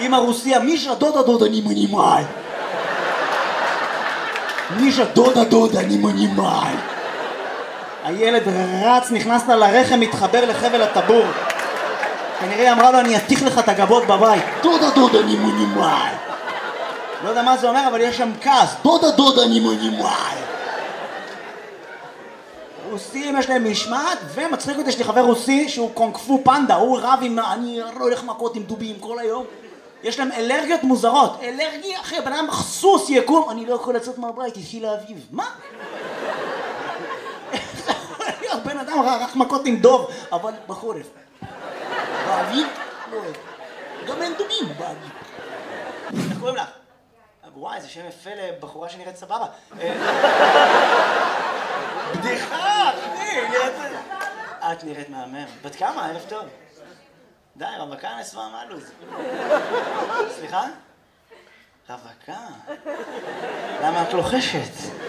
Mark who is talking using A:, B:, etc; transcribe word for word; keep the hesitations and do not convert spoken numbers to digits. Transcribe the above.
A: אמא רוסיה, מישה דודה דודה не понимай. מישה דודה דודה не понимай. הילד רץ, נכנס לה לרחם, מתחבר לחבל הטבור. כנראה אמרה לו, אני אתיך לך את הגבות בבית. דודה דודה не понимай. לא יודע מה זה אומר, אבל יש שם כעס. דודה דודה не понимай. רוסים יש להם משמעת, ומצחיק אותי, יש לי חבר רוסי שהוא קונג-פו פנדה, הוא רב עם, אני לא הולך מכות עם דובים כל היום. יש להם אלרגיות מוזרות. אלרגיה, אחי, בן אדם סוס יקום, אני לא יכול לצאת מהבית, התחיל לאביב. מה? בן אדם רק מכות עם דוב, אבל בחורף. באביב? לא אוהב. גם אין דובים באביב. איך קוראים לך? וואי, זה שם יפה לבחורה שנראית סבבה. בדיחה, אחי, נראית... את נראית מהמם. בת כמה? ערב טוב. די, רווקה נסווה מהלוז. סליחה? רווקה? למה את לוחשת?